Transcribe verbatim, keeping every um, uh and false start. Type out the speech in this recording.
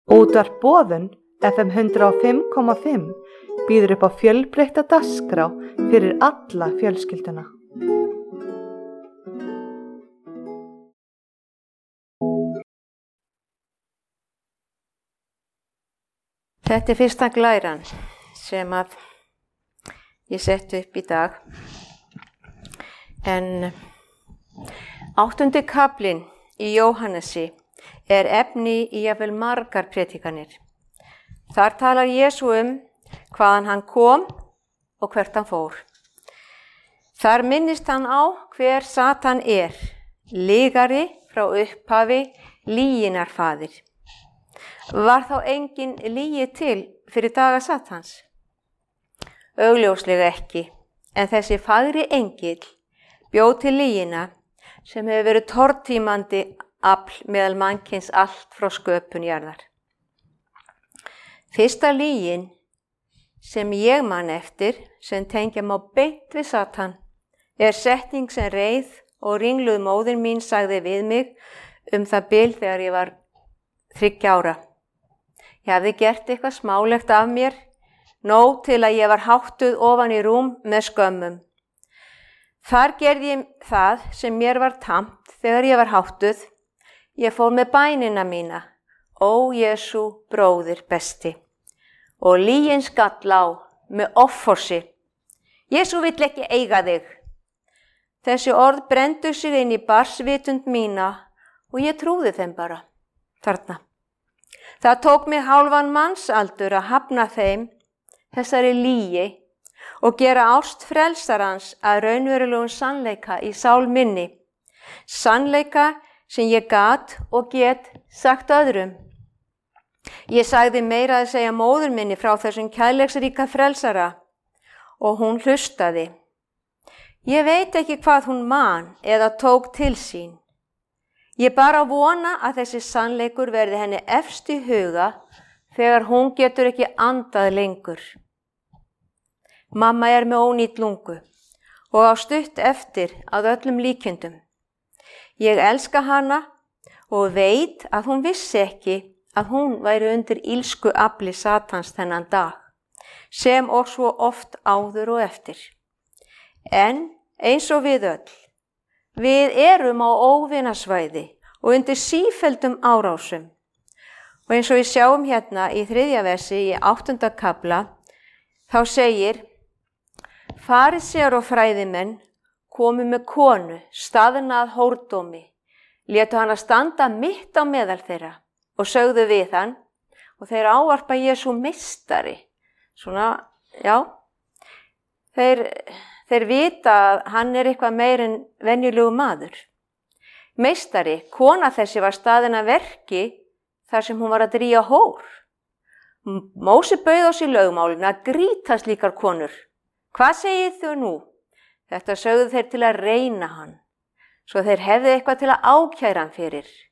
Útvarp Boðun F M hundrað og fimm komma fimm býður upp á fjölbreytta dagskrá fyrir alla fjölskylduna. Þetta er fyrsta glæran sem að ég setti upp í dag. En áttundi kaflinn í Jóhannesi er efni í jafnvel margar predikanir. Þar talar Jesú um hvaðan hann kom og hvert hann fór. Þar minnist hann á hver Satan er, lygari frá upphafi, lyginarfaðir. Var þá engin lygi til fyrir daga Satans? Augljóslega ekki, en þessi fagri engill bjó til lygina sem hefur verið tortímandi afl meðal mannkyns allt frá sköpun jarðar. Fyrsta lygin sem ég man eftir, sem tengja má beint við Satan, er setning sem reið og ringluð móðir mín sagði við mig um það bil þegar ég var þriggja ára. Ég hafði gert eitthvað smálegt af mér, nóg til að ég var háttuð ofan í rúm með skömmum. Þar gerði ég það sem mér var tamt þegar ég var háttuð. Ég fór með bænina mína, ó Jesú bróðir besti, og lygin skall á með offorsi. Jesú vill ekki eiga þig. Þessi orð brenndu sig inn í barnsvitund mína og ég trúði þeim bara þarna. Það tók mig hálfan mannsaldur að hafna þeim, þessari lygi, og gera ást frelsarans að raunverulegum sannleika í sál minni. Sannleika sem ég gat og get sagt öðrum. Ég sagði meira að segja móður minni frá þessum kærleiksríka frelsara og hún hlustaði. Ég veit ekki hvað hún man eða tók til sín. Ég bara vona að þessi sannleikur verði henni efst í huga þegar hún getur ekki andað lengur. Mamma er með ónýtt lungu og á stutt eftir að öllum líkindum. Ég elska hana og veit að hún vissi ekki að hún væri undir ílsku afli Satans þennan dag, sem og svo oft áður og eftir. En eins og við öll, við erum á óvinasvæði og undir sífelldum árásum. Og eins og við sjáum hérna í þriðja versi í áttunda kafla, þá segir: Farisear og fræðimenn komu með konu, staðna að hórdómi, létu hana standa mitt á meðal þeirra og sögðu við hann, og þeir ávarpa Jesú meistari. Svona, já, þeir, þeir vita að hann er eitthvað meir en venjulegu maður. Meistari, kona þessi var staðin að verki þar sem hún var að dría hór. Móse bauð á sig lögmálinu að grýta slíkar konur. Hvað segið þau nú? Þetta sögðu þeir til að reyna hann, svo þeir hefðu eitthvað til að ákæra hann fyrir.